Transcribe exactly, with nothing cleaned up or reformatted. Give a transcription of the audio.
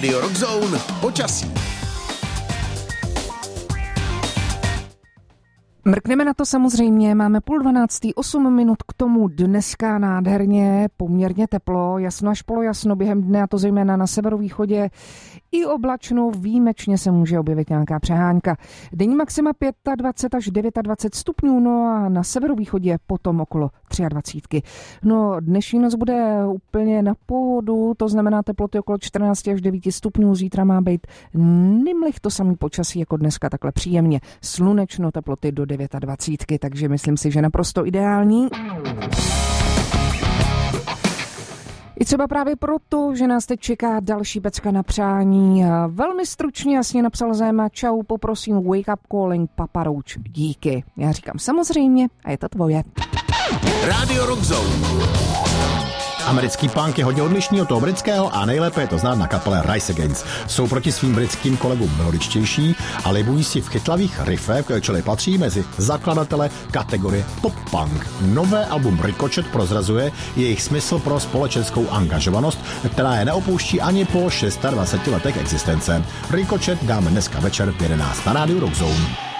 Radio Rock Zone počasí. Mrkneme na to samozřejmě, máme půl dvanáctý, osm minut k tomu, dneska nádherně, poměrně teplo, jasno až polojasno během dne, a to zejména na severovýchodě, i oblačno, výjimečně se může objevit nějaká přehánka. Denní maxima dvacet pět až dvacet devět stupňů, no a na severovýchodě potom okolo dvacet tři. No dnešní noc bude úplně na pohodu, to znamená teploty okolo čtrnáct až devět stupňů, zítra má být nimlich to samý počasí jako dneska, takhle příjemně, slunečno, teploty do dvacet devět, takže myslím si, že naprosto ideální. I třeba právě proto, že nás teď čeká další pecka na přání. Velmi stručně jasně napsal Zéma: čau, poprosím Wake Up Calling Papa Roach. Díky. Já říkám samozřejmě a je to tvoje. Radio Rock Zone. Americký punk je hodně odlišný od toho britského a nejlépe je to znát na kapele Rise Against. Jsou proti svým britským kolegům melodičtější a libují si v chytlavých riffech, čili patří mezi zakladatele kategorie pop-punk. Nové album Ricochet prozrazuje jejich smysl pro společenskou angažovanost, která je neopouští ani po dvaceti šesti letech existence. Ricochet dáme dneska večer v jedenáct na rádiu Rock Zone.